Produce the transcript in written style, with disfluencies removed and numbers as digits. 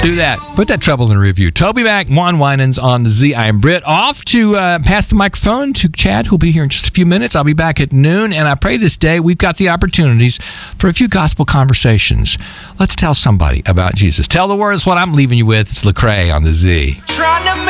Do that. Put that trouble in a review. Toby Mac, Juan Winans on the Z. I'm Britt. Off to pass the microphone to Chad, who'll be here in just a few minutes. I'll be back at noon, and I pray this day we've got the opportunities for a few gospel conversations. Let's tell somebody about Jesus. Tell the world is what I'm leaving you with. It's Lecrae on the Z.